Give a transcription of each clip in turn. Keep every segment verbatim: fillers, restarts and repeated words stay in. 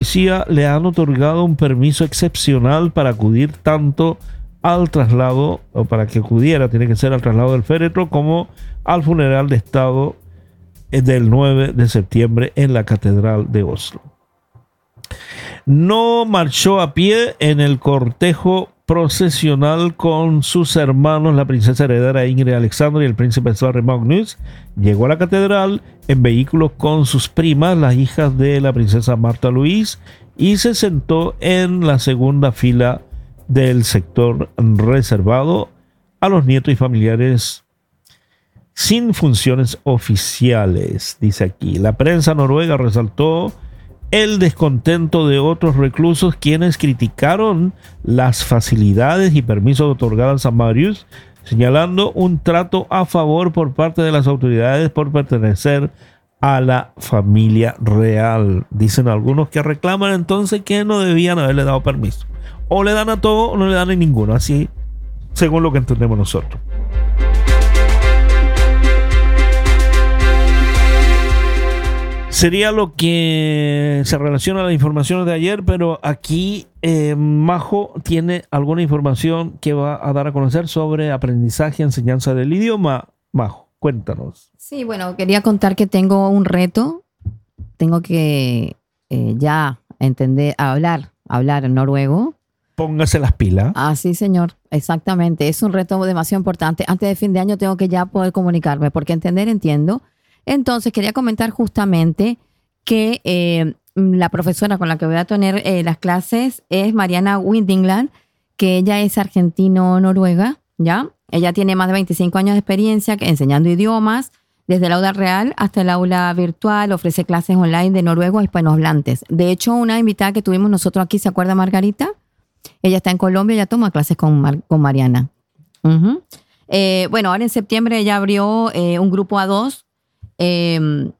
policía le han otorgado un permiso excepcional para acudir tanto al traslado, o para que acudiera, tiene que ser al traslado del féretro, como al funeral de Estado del nueve de septiembre en la Catedral de Oslo. No marchó a pie en el cortejo procesional con sus hermanos, la princesa heredera Ingrid Alexandra y el príncipe Sverre Magnus. Llegó a la catedral en vehículos con sus primas, las hijas de la princesa Marta Luis, y se sentó en la segunda fila del sector reservado a los nietos y familiares sin funciones oficiales, dice aquí. La prensa noruega resaltó el descontento de otros reclusos, quienes criticaron las facilidades y permisos otorgados a Marius, señalando un trato a favor por parte de las autoridades por pertenecer a la familia real. Dicen algunos que reclaman entonces que no debían haberle dado permiso. O le dan a todo o no le dan a ninguno, así según lo que entendemos nosotros. Sería lo que se relaciona a las informaciones de ayer, pero aquí eh, Majo tiene alguna información que va a dar a conocer sobre aprendizaje y enseñanza del idioma. Majo, cuéntanos. Sí, bueno, quería contar que tengo un reto. Tengo que eh, ya entender, hablar, hablar en noruego. Póngase las pilas. Ah, sí, señor, exactamente. Es un reto demasiado importante. Antes de fin de año tengo que ya poder comunicarme, porque entender entiendo. Entonces, quería comentar justamente que eh, la profesora con la que voy a tener eh, las clases es Mariana Windingland, que ella es argentino-noruega, ¿ya? Ella tiene más de veinticinco años de experiencia enseñando idiomas, desde el aula real hasta el aula virtual. Ofrece clases online de noruego a hispanohablantes. De hecho, una invitada que tuvimos nosotros aquí, ¿se acuerda, Margarita? Ella está en Colombia, ella toma clases con, Mar- con Mariana. Uh-huh. Eh, bueno, ahora en septiembre ella abrió eh, un grupo A dos. Eh,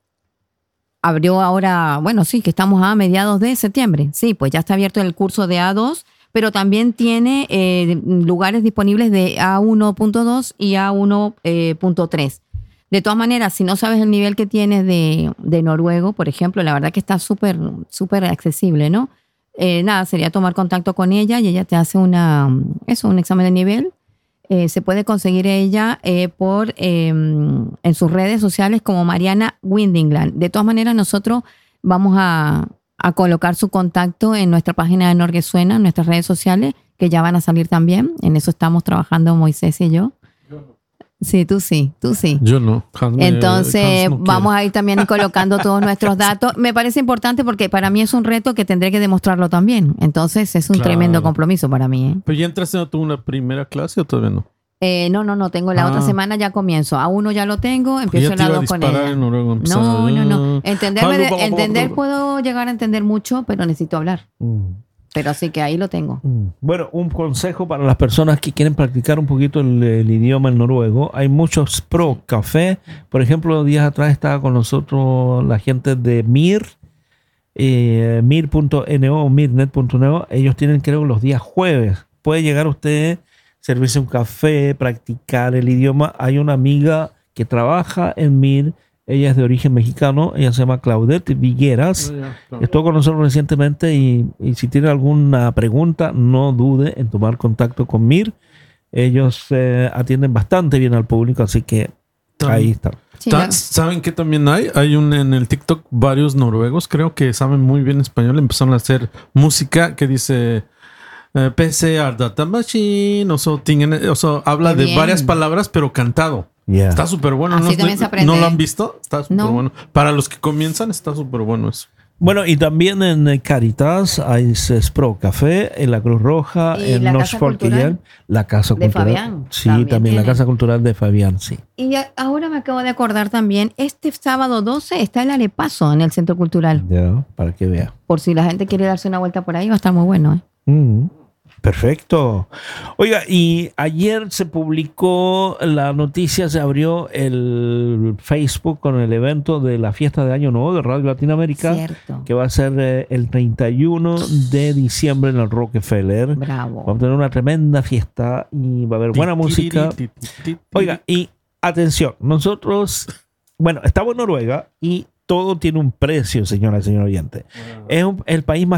abrió ahora, bueno, sí, que estamos a mediados de septiembre. Sí, pues ya está abierto el curso de A dos, pero también tiene eh, lugares disponibles de A uno punto dos y A uno punto tres. De todas maneras, si no sabes el nivel que tienes de, de noruego, por ejemplo, la verdad que está súper, súper accesible, ¿no? Eh, nada, sería tomar contacto con ella y ella te hace una, eso, un examen de nivel. Eh, se puede conseguir ella eh, por eh, en sus redes sociales como Mariana Windingland. De todas maneras, nosotros vamos a, a colocar su contacto en nuestra página de Norgesuena, en nuestras redes sociales, que ya van a salir también. En eso estamos trabajando Moisés y yo. Sí, tú sí, tú sí. Yo no. Hans me- Entonces, Hans no vamos quiere. a ir también colocando todos nuestros datos. Me parece importante porque para mí es un reto que tendré que demostrarlo también. Entonces, es un Claro. tremendo compromiso para mí, ¿eh? ¿Pero ya entraste a tu una primera clase o todavía no? Eh, no, no, no, tengo la Ah. otra semana, ya comienzo. A uno ya lo tengo, empiezo Ya te el iba a lado con disparar ella. en noruego, empezar No, a- no, no. Entenderme de- Hallo, bla, bla, bla, entender bla. puedo llegar a entender mucho, pero necesito hablar. Mm. Pero así que ahí lo tengo. Mm. Bueno, un consejo para las personas que quieren practicar un poquito el, el idioma en noruego. Hay muchos pro café. Por ejemplo, días atrás estaba con nosotros la gente de Mir, eh, mir punto no o mirnet punto no. Ellos tienen, creo, los días jueves. Puede llegar usted, servirse un café, practicar el idioma. Hay una amiga que trabaja en Mir. Ella es de origen mexicano. Ella se llama Claudette Vigueras. Estuvo con nosotros recientemente y, y si tiene alguna pregunta, no dude en tomar contacto con Mir. Ellos eh, atienden bastante bien al público, así que ahí está. Sí, Ta- la- ¿Saben qué también hay? Hay un en el TikTok varios noruegos, creo que saben muy bien español. Empezaron a hacer música que dice eh, P C R Data Machine, o sea, tienen- o sea, habla Qué de bien. varias palabras, pero cantado. Yeah. Está súper bueno. Así ¿No, también se aprende. ¿No lo han visto? Está súper No. bueno. Para los que comienzan, está súper bueno eso. Bueno, y también en eh, Caritas hay Pro Café, en la Cruz Roja, Y en la North Casa Folkehjälp, Cultural la Casa de Cultural. Fabián, Sí, también también, la tiene. Casa Cultural de Fabián, sí. Y a- ahora me acabo de acordar también, este sábado doce está el Alepaso en el Centro Cultural. Ya, para que vea. Por si la gente quiere darse una vuelta por ahí, va a estar muy bueno, ¿eh? Mm, perfecto. Oiga, y ayer se publicó la noticia, se abrió el Facebook con el evento de la fiesta de Año Nuevo de Radio Latinoamérica, Cierto. que va a ser eh, el treinta y uno de diciembre en el Rockefeller. Bravo. Vamos a tener una tremenda fiesta y va a haber buena música. Oiga, y atención, nosotros, bueno, estamos en Noruega y todo tiene un precio, señora y señor oyente. Es un- el país más